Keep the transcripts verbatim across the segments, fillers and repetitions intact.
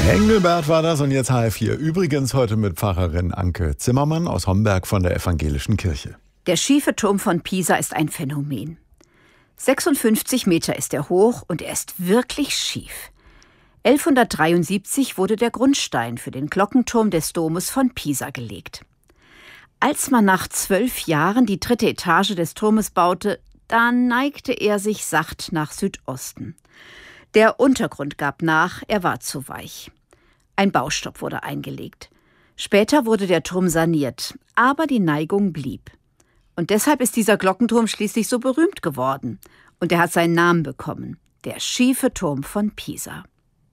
Engelbert war das und jetzt H F vier. Übrigens heute mit Pfarrerin Anke Zimmermann aus Homberg von der Evangelischen Kirche. Der schiefe Turm von Pisa ist ein Phänomen. sechsundfünfzig Meter ist er hoch und er ist wirklich schief. elfhundertdreiundsiebzig wurde der Grundstein für den Glockenturm des Domes von Pisa gelegt. Als man nach zwölf Jahren die dritte Etage des Turmes baute, da neigte er sich sacht nach Südosten. Der Untergrund gab nach, er war zu weich. Ein Baustopp wurde eingelegt. Später wurde der Turm saniert, aber die Neigung blieb. Und deshalb ist dieser Glockenturm schließlich so berühmt geworden. Und er hat seinen Namen bekommen, der schiefe Turm von Pisa.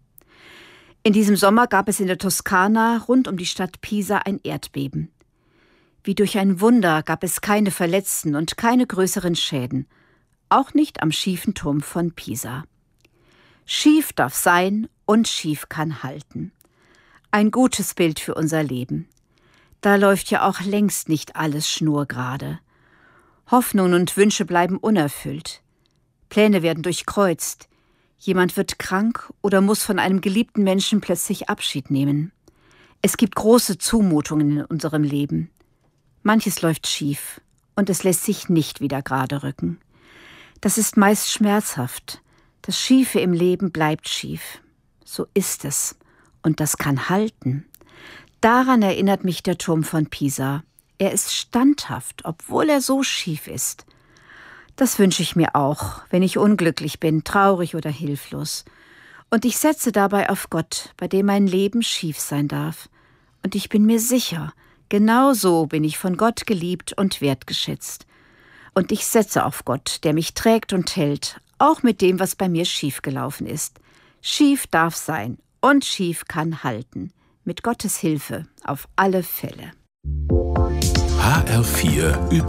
In diesem Sommer gab es in der Toskana rund um die Stadt Pisa ein Erdbeben. Wie durch ein Wunder gab es keine Verletzten und keine größeren Schäden, auch nicht am schiefen Turm von Pisa. Schief darf sein und schief kann halten. Ein gutes Bild für unser Leben. Da läuft ja auch längst nicht alles schnurgerade. Hoffnungen und Wünsche bleiben unerfüllt. Pläne werden durchkreuzt. Jemand wird krank oder muss von einem geliebten Menschen plötzlich Abschied nehmen. Es gibt große Zumutungen in unserem Leben. Manches läuft schief und es lässt sich nicht wieder gerade rücken. Das ist meist schmerzhaft. Das Schiefe im Leben bleibt schief. So ist es. Und das kann halten. Daran erinnert mich der Turm von Pisa. Er ist standhaft, obwohl er so schief ist. Das wünsche ich mir auch, wenn ich unglücklich bin, traurig oder hilflos. Und ich setze dabei auf Gott, bei dem mein Leben schief sein darf. Und ich bin mir sicher, genau so bin ich von Gott geliebt und wertgeschätzt. Und ich setze auf Gott, der mich trägt und hält, auch mit dem, was bei mir schiefgelaufen ist. Schief darf sein und schief kann halten. Mit Gottes Hilfe auf alle Fälle. H R vier